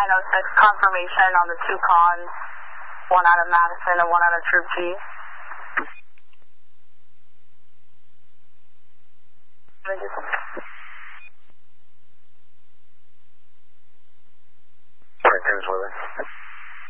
confirmation on the 2 cons, 1 out of Madison and 1 out of Troop G. Alright, Tim's with it.